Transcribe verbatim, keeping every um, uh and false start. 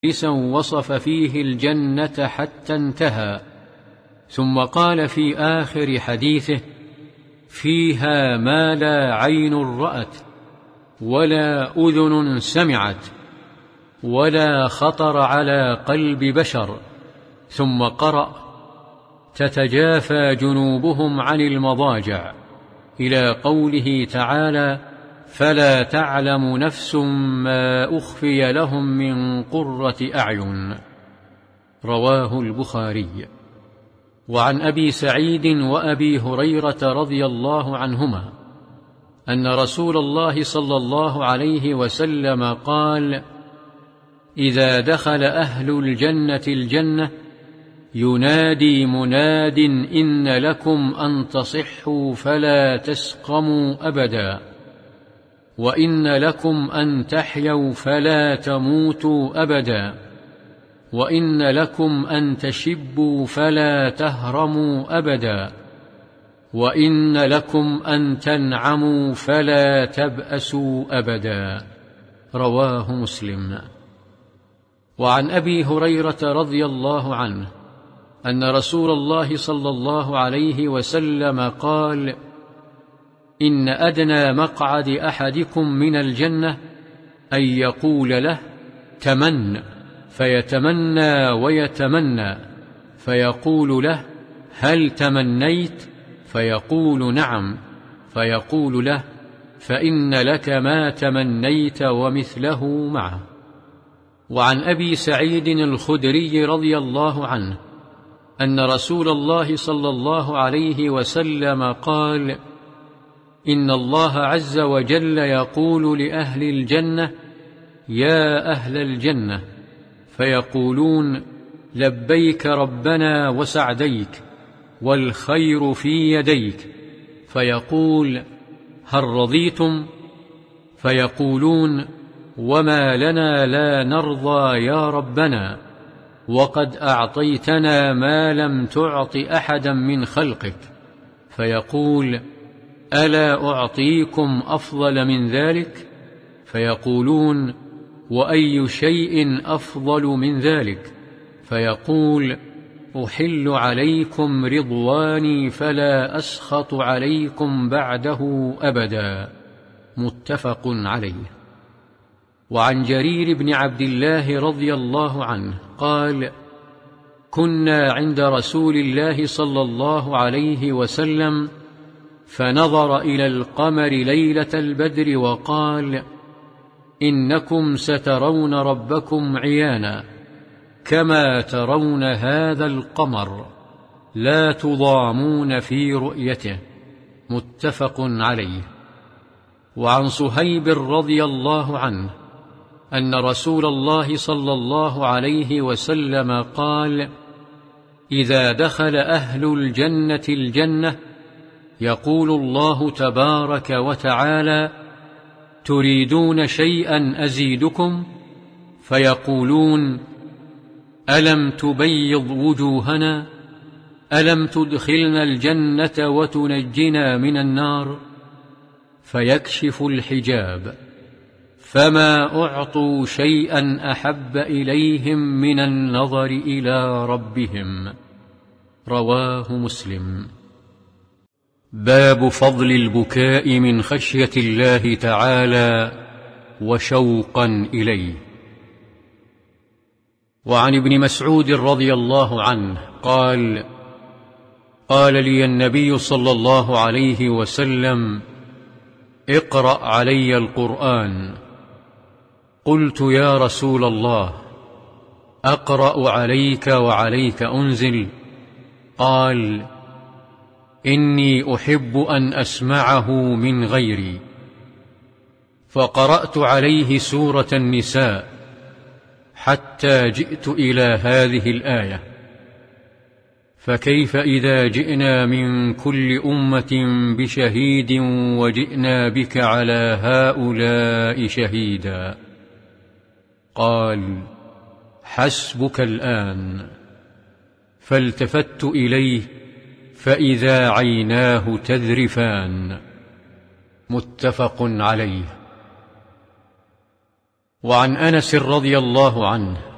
مجلسا وصف فيه الجنة حتى انتهى، ثم قال في آخر حديثه: فيها ما لا عين رأت ولا أذن سمعت ولا خطر على قلب بشر. ثم قرأ: تتجافى جنوبهم عن المضاجع، إلى قوله تعالى: فلا تعلم نفس ما أخفي لهم من قرة أعين. رواه البخاري. وعن أبي سعيد وأبي هريرة رضي الله عنهما أن رسول الله صلى الله عليه وسلم قال: إذا دخل أهل الجنة الجنة ينادي مناد: إن لكم أن تصحوا فلا تسقموا أبدا، وإن لكم أن تحيوا فلا تموتوا أبدا، وإن لكم أن تشبوا فلا تهرموا أبدا، وإن لكم أن تنعموا فلا تبأسوا أبدا. رواه مسلم. وعن أبي هريرة رضي الله عنه أن رسول الله صلى الله عليه وسلم قال: إن أدنى مقعد أحدكم من الجنة أن يقول له: تمن، فيتمنى ويتمنى، فيقول له: هل تمنيت؟ فيقول: نعم، فيقول له: فإن لك ما تمنيت ومثله معه. وعن أبي سعيد الخدري رضي الله عنه أن رسول الله صلى الله عليه وسلم قال: إن الله عز وجل يقول لأهل الجنة: يا أهل الجنة، فيقولون: لبيك ربنا وسعديك، والخير في يديك. فيقول: هل رضيتم؟ فيقولون: وما لنا لا نرضى يا ربنا، وقد أعطيتنا ما لم تعط أحدا من خلقك. فيقول: ألا أعطيكم أفضل من ذلك؟ فيقولون: وأي شيء أفضل من ذلك؟ فيقول: أحل عليكم رضواني فلا أسخط عليكم بعده أبدا. متفق عليه. وعن جرير بن عبد الله رضي الله عنه قال: كنا عند رسول الله صلى الله عليه وسلم فنظر إلى القمر ليلة البدر وقال: إنكم سترون ربكم عيانا كما ترون هذا القمر، لا تضامون في رؤيته. متفق عليه. وعن صهيب رضي الله عنه أن رسول الله صلى الله عليه وسلم قال: إذا دخل أهل الجنة الجنة يقول الله تبارك وتعالى: تريدون شيئا أزيدكم؟ فيقولون: ألم تبيض وجوهنا؟ ألم تدخلنا الجنة وتنجنا من النار؟ فيكشف الحجاب، فما أعطوا شيئا أحب إليهم من النظر إلى ربهم. رواه مسلم. باب فضل البكاء من خشية الله تعالى وشوقا إليه. وعن ابن مسعود رضي الله عنه قال: قال لي النبي صلى الله عليه وسلم: اقرأ علي القرآن. قلت: يا رسول الله، أقرأ عليك وعليك أنزل؟ قال: إني أحب أن أسمعه من غيري. فقرأت عليه سورة النساء حتى جئت إلى هذه الآية: فكيف إذا جئنا من كل أمة بشهيد وجئنا بك على هؤلاء شهيدا. قال: حسبك الآن. فالتفت إليه فإذا عيناه تذرفان. متفق عليه. وعن أنس رضي الله عنه